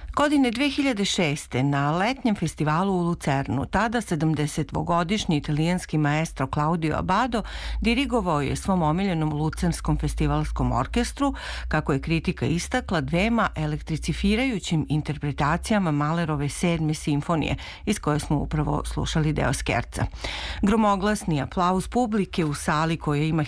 Godine 2006. na letnjem festivalu u Lucernu, tada 70-godišnji italijanski maestro Claudio Abbado dirigovao je svom omiljenom Lucernskom festivalskom orkestru, kako je kritika istakla, dvema elektricifirajućim interpretacijama Mahlerove 7. simfonije, iz koje smo upravo slušali deo skerca. Gromoglasni aplauz publike u sali koja ima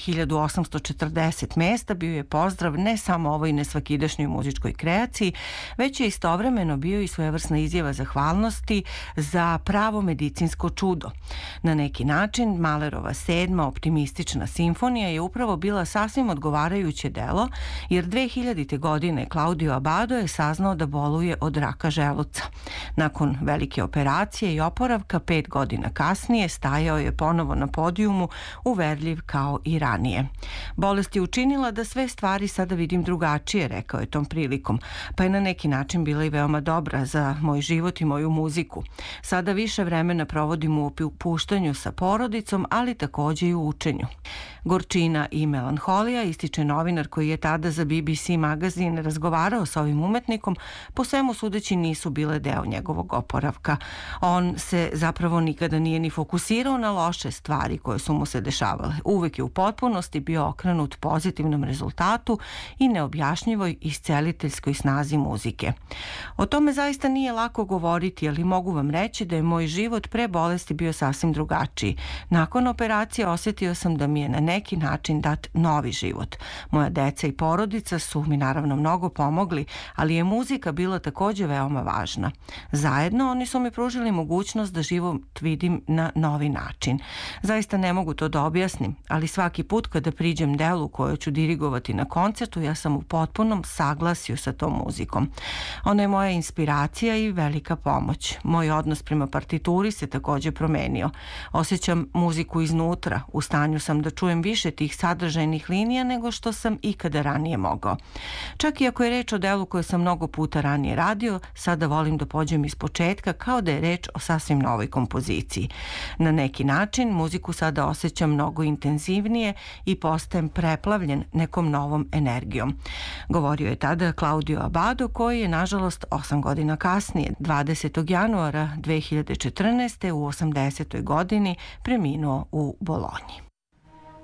1840 mesta bio je pozdrav ne samo ovoj nesvakidašnjoj muzičkoj kreaciji, već je istovremeno bio i svojevrsna izjava zahvalnosti za pravo medicinsko čudo. Na neki način, Mahlerova 7. optimistična simfonija je upravo bila sasvim odgovarajuće delo, jer 2000. godine Claudio Abbado je saznao da boluje od raka želuca. Nakon velike operacije i oporavka 5 godina kasnije stajao je ponovo na podijumu, uverljiv kao i ranije. Bolest je učinila da sve stvari sada vidim drugačije, rekao je tom prilikom, pa je na neki način bila i veoma dobra za moj život i moju muziku. Sada više vremena provodim u opuštanju sa porodicom, ali takođe i u učenju. Gorčina i melanholija, ističe novinar koji je tada za BBC magazin razgovarao sa ovim umetnikom, po svemu sudeći nisu bile deo njegovog oporavka. On se zapravo nikada nije ni fokusirao na loše stvari koje su mu se dešavale. Uvek je u potpunosti bio okrenut pozitivnom rezultatu i neobjašnjivoj isceliteljskoj snazi muzike. O tome zaista nije lako govoriti, ali mogu vam reći da je moj život pre bolesti bio sasvim drugačiji. Nakon operacije osjetio sam da mi je na neki način dat novi život. Moja deca i porodica su mi naravno mnogo pomogli, ali je muzika bila takođe veoma važna. Zajedno oni su mi pružili mogućnost da život vidim na novi način. Zaista ne mogu to da objasnim, ali svaki put kada priđem delu koje ću dirigovati na koncertu, ja sam u potpunom saglasju sa tom muzikom. Ona je moja inspiracija i velika pomoć. Moj odnos prema partituri se takođe promenio. Osjećam muziku iznutra, u stanju sam da čujem više tih sadržajnih linija nego što sam ikada ranije mogao. Čak i ako je reč o delu koje sam mnogo puta ranije radio, sada volim da pođem iz početka kao da je reč o sasvim novoj kompoziciji. Na neki način muziku sada osjećam mnogo intenzivnije i postajem preplavljen nekom novom energijom. Govorio je tada Claudio Abbado, koji je nažalost 8 godina kasnije, 20. januara 2014. u 80. godini preminuo u Bolonji.